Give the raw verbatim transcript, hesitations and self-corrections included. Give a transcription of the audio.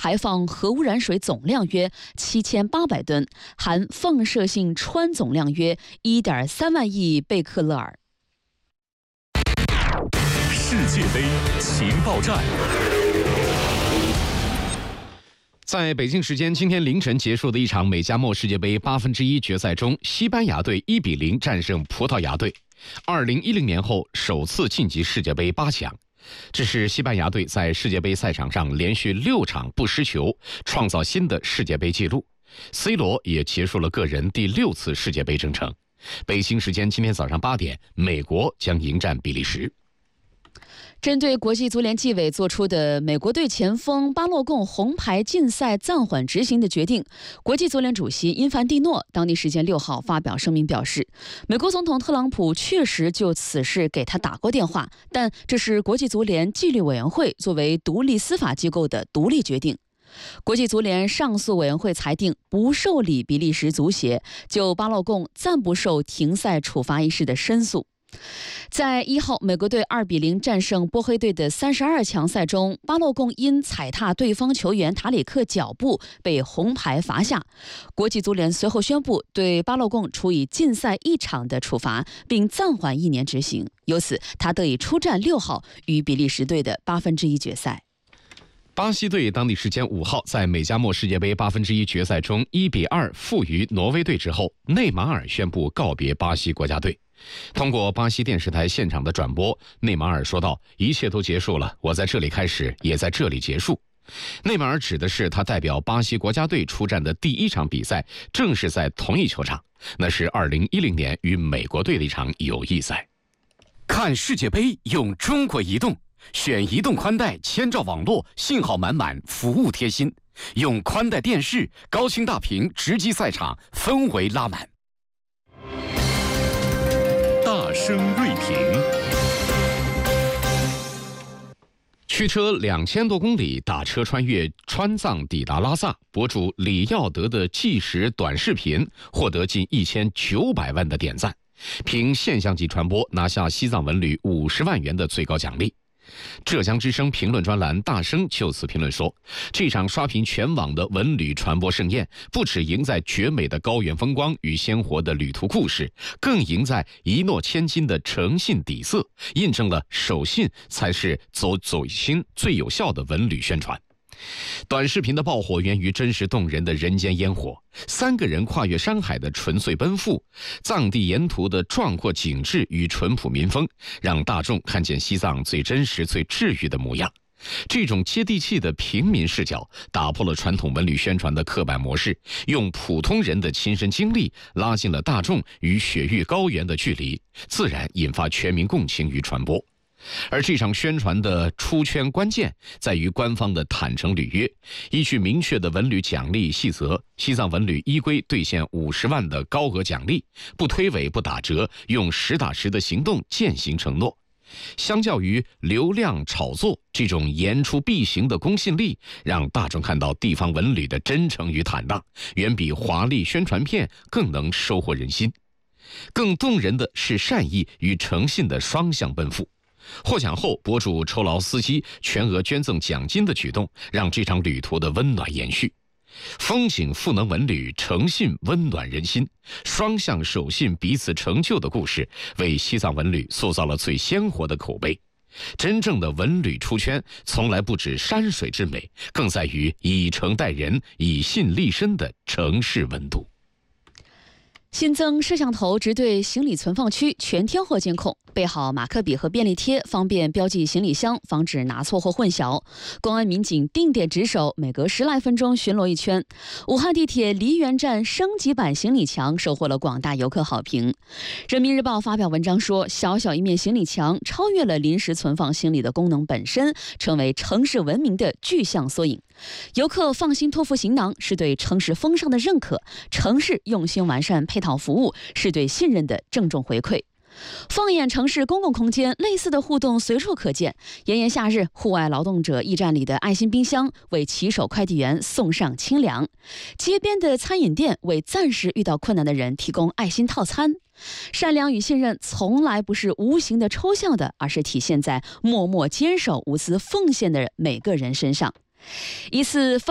排放核污染水总量约七千八百吨，含放射性氚总量约一点三万亿贝克勒尔。 世界杯情报站。在北京时间今天凌晨结束的一场美加墨世界杯八分之一决赛中，西班牙队一比零战胜葡萄牙队，二零一零年后首次晋级世界杯八强。这是西班牙队在世界杯赛场上连续六场不失球，创造新的世界杯纪录。C 罗也结束了个人第六次世界杯征程。北京时间今天早上八点，美国将迎战比利时。 针对国际足联纪委作出的美国队前锋巴洛贡红牌禁赛暂缓执行的决定，国际足联主席因凡蒂诺当地时间六号发表声明表示，美国总统特朗普确实就此事给他打过电话，但这是国际足联纪律委员会作为独立司法机构的独立决定。国际足联上诉委员会裁定不受理比利时足协就巴洛贡暂不受停赛处罚一事的申诉。在一号美国队二比零战胜波黑队的三十二强赛中，巴洛贡因踩踏对方球员塔里克脚部被红牌罚下。国际足联随后宣布对巴洛贡处以禁赛一场的处罚，并暂缓一年执行，由此他得以出战六号与比利时队的八分之一决赛。 巴西队当地时间五号在美加墨世界杯八分之一决赛中一比二负于挪威队之后，内马尔宣布告别巴西国家队。通过巴西电视台现场的转播，内马尔说道：“一切都结束了，我在这里开始，也在这里结束。”内马尔指的是他代表巴西国家队出战的第一场比赛，正是在同一球场，那是二零一零年与美国队的一场友谊赛。 看世界杯用中国移动，选移动宽带，千兆网络，信号满满，服务贴心。用宽带电视，高清大屏，直击赛场，氛围拉满。 大声锐评，驱车两千多公里，打车穿越川藏抵达拉萨，博主李耀德的纪实短视频获得近一千九百万的点赞，凭现象级传播拿下西藏文旅五十万元的最高奖励。浙江之声评论专栏大声就此评论说，这场刷屏全网的文旅传播盛宴，不只赢在绝美的高原风光与鲜活的旅途故事，更赢在一诺千金的诚信底色，印证了守信才是走走心最有效的文旅宣传。短视频的爆火源于真实动人的人间烟火，三个人跨越山海的纯粹奔赴，藏地沿途的壮阔景致与淳朴民风，让大众看见西藏最真实最治愈的模样。这种接地气的平民视角打破了传统文旅宣传的刻板模式，用普通人的亲身经历拉近了大众与雪域高原的距离，自然引发全民共情与传播。而这场宣传的出圈关键在于官方的坦诚履约，依据明确的文旅奖励细则，西藏文旅依规兑现五十万的高额奖励，不推诿不打折，用实打实的行动践行承诺。相较于流量炒作，这种言出必行的公信力，让大众看到地方文旅的真诚与坦荡，远比华丽宣传片更能收获人心。更动人的是善意与诚信的双向奔赴。获奖后，博主酬劳司机全额捐赠奖金的举动，让这场旅途的温暖延续。风景赋能文旅，诚信温暖人心，双向守信彼此成就的故事，为西藏文旅塑造了最鲜活的口碑。真正的文旅出圈，从来不止山水之美，更在于以诚待人、以信立身的城市温度。 新增摄像头直对行李存放区全天候监控，备好马克笔和便利贴，方便标记行李箱，防止拿错或混淆。公安民警定点值守，每隔十来分钟巡逻一圈。武汉地铁梨园站升级版行李墙收获了广大游客好评。人民日报发表文章说，小小一面行李墙超越了临时存放行李的功能本身，成为城市文明的具象缩影。游客放心托付行囊，是对城市风尚的认可；城市用心完善配套服务，是对信任的郑重回馈。放眼城市公共空间，类似的互动随处可见。炎炎夏日，户外劳动者驿站里的爱心冰箱为骑手快递员送上清凉，街边的餐饮店为暂时遇到困难的人提供爱心套餐。善良与信任从来不是无形的抽象的，而是体现在默默坚守无私奉献的每个人身上。一次